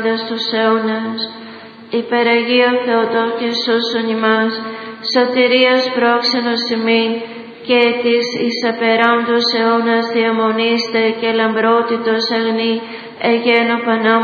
τους αιώνας. Υπεραγία Θεοτόκε σώσον ημάς, σωτηρίας πρόξενος ημίν, και της εις απεράντος αιώνας διαμονήστε και λαμπρότητος αγνή, εγένο Πανά